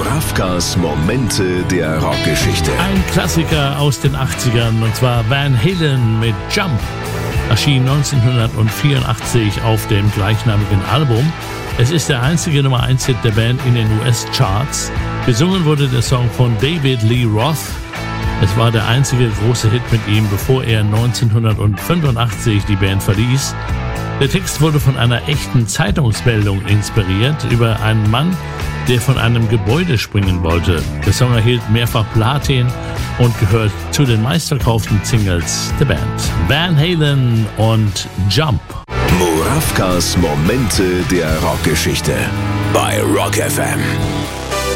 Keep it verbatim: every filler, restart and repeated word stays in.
Murawkas Momente der Rockgeschichte. Ein Klassiker aus den achtzigern, und zwar Van Halen mit Jump. Erschien neunzehnhundertvierundachtzig auf dem gleichnamigen Album. Es ist der einzige Nummer eins Hit der Band in den U S-Charts. Gesungen wurde der Song von David Lee Roth. Es war der einzige große Hit mit ihm, bevor er neunzehnhundertfünfundachtzig die Band verließ. Der Text wurde von einer echten Zeitungsmeldung inspiriert über einen Mann, der von einem Gebäude springen wollte. Der Song erhielt mehrfach Platin und gehört zu den meistverkauften Singles der Band. Van Halen und Jump. Murawkas Momente der Rockgeschichte bei Rock F M.